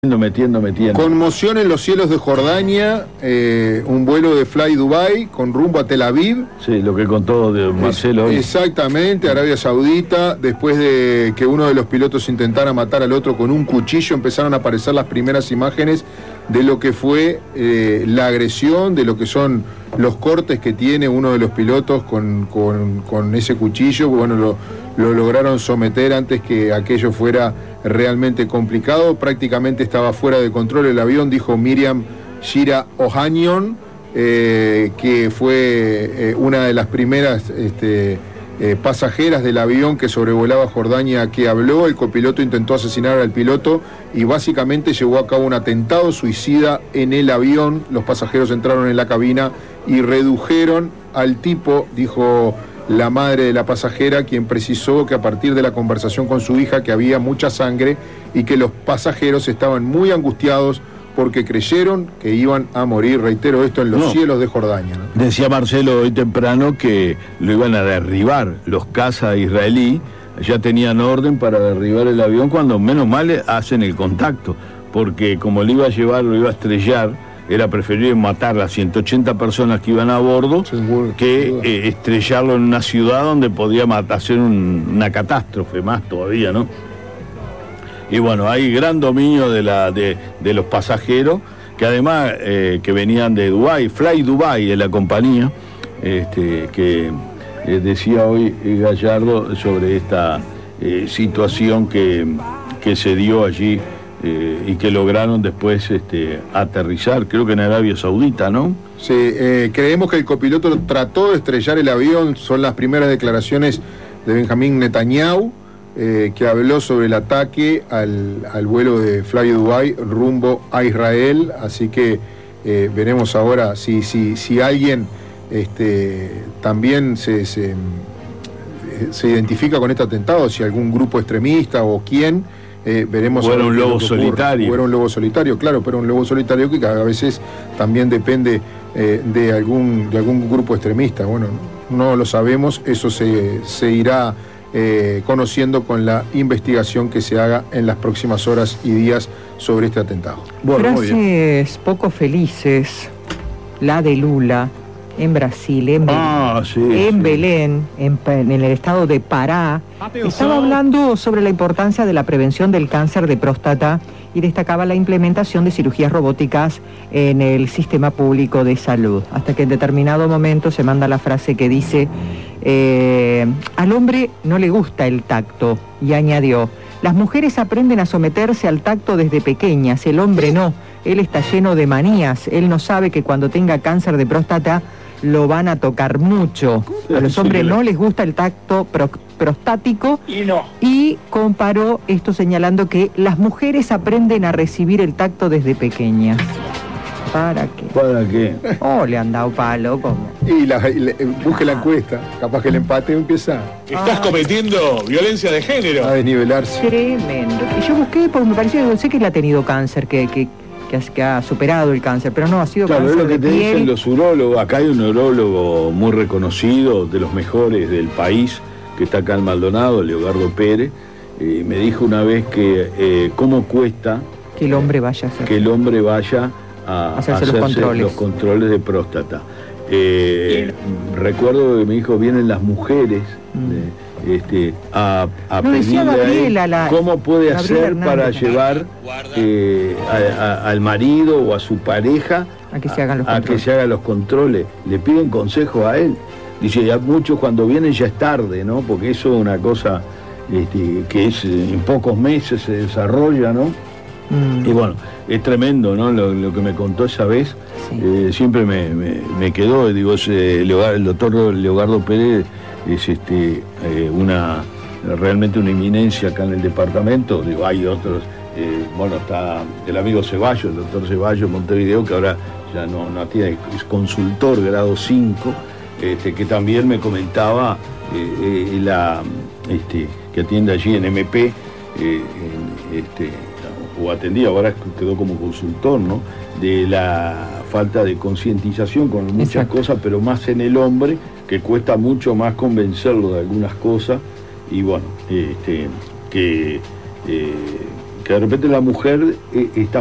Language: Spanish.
Metiendo. Conmoción en los cielos de Jordania, un vuelo de Fly Dubai con rumbo a Tel Aviv. Sí, lo que contó de Marcelo hoy. Exactamente, Arabia Saudita. Después de que uno de los pilotos intentara matar al otro con un cuchillo, empezaron a aparecer las primeras imágenes de lo que fue la agresión, de lo que son los cortes que tiene uno de los pilotos con ese cuchillo. Bueno, lo lograron someter antes que aquello fuera realmente complicado. Prácticamente estaba fuera de control el avión, dijo Miriam Shira Ohanian, que fue una de las primeras pasajeras del avión que sobrevolaba Jordania, que habló. El copiloto intentó asesinar al piloto y básicamente llevó a cabo un atentado suicida en el avión. Los pasajeros entraron en la cabina y redujeron al tipo, dijo la madre de la pasajera, quien precisó que a partir de la conversación con su hija que había mucha sangre y que los pasajeros estaban muy angustiados porque creyeron que iban a morir. Reitero esto, en los cielos de Jordania, ¿no? Decía Marcelo hoy temprano que lo iban a derribar los cazas israelí, ya tenían orden para derribar el avión cuando menos mal hacen el contacto, porque como lo iba a llevar, lo iba a estrellar, era preferible matar a las 180 personas que iban a bordo que estrellarlo en una ciudad donde podía hacer una catástrofe más todavía, ¿no? Y bueno, hay gran dominio de los pasajeros, que además que venían de Dubái, Fly Dubai de la compañía, que decía hoy Gallardo sobre esta situación que se dio allí. Y que lograron después aterrizar, creo que en Arabia Saudita, ¿no? Sí, creemos que el copiloto trató de estrellar el avión. Son las primeras declaraciones de Benjamín Netanyahu, que habló sobre el ataque al vuelo de Fly Dubai rumbo a Israel. Así que veremos ahora si alguien también se identifica con este atentado, si algún grupo extremista o quién. Veremos. O era un lobo solitario. O era un lobo solitario, claro, pero un lobo solitario que a veces también depende de algún grupo extremista. Bueno, no lo sabemos, eso se irá conociendo con la investigación que se haga en las próximas horas y días sobre este atentado. Bueno, frases poco felices, la de Lula en Brasil, en Belén, en el estado de Pará. Estaba hablando sobre la importancia de la prevención del cáncer de próstata y destacaba la implementación de cirugías robóticas en el sistema público de salud. Hasta que en determinado momento se manda la frase que dice, al hombre no le gusta el tacto, y añadió, las mujeres aprenden a someterse al tacto desde pequeñas, el hombre no, él está lleno de manías, él no sabe que cuando tenga cáncer de próstata lo van a tocar mucho. A los hombres no les gusta el tacto prostático y comparó esto señalando que las mujeres aprenden a recibir el tacto desde pequeñas. ¿Para qué? ¿Para qué? Oh, le han dado palo, ¿cómo? Y busque la encuesta, capaz que el empate empieza. Estás cometiendo violencia de género. A desnivelarse. Tremendo. Y yo busqué porque me pareció, sé que él ha tenido cáncer, que ha superado el cáncer, pero no, ha sido cáncer de piel. Claro, es lo que te dicen los urólogos. Acá hay un urólogo muy reconocido, de los mejores del país, que está acá en Maldonado, Leogardo Pérez. Me dijo una vez que cómo cuesta que el hombre vaya a hacerse los controles de próstata. Recuerdo que me dijo, vienen las mujeres a pedirle a él cómo puede hacer para llevar al marido o a su pareja a que se hagan los controles. Le piden consejo a él. Dice, ya muchos cuando vienen ya es tarde, ¿no? Porque eso es una cosa que es en pocos meses se desarrolla, ¿no? Y bueno, es tremendo, ¿no? Lo que me contó esa vez, sí. Siempre me quedó, digo, el doctor Leogardo Pérez es realmente una eminencia acá en el departamento. Digo, hay otros, está el amigo Ceballos, el doctor Ceballos Montevideo, que ahora ya no tiene, es consultor grado 5, que también me comentaba que atiende allí en MP, o atendía, ahora quedó como consultor, ¿no? De la falta de concientización con muchas cosas, pero más en el hombre, que cuesta mucho más convencerlo de algunas cosas, y bueno, que que de repente la mujer está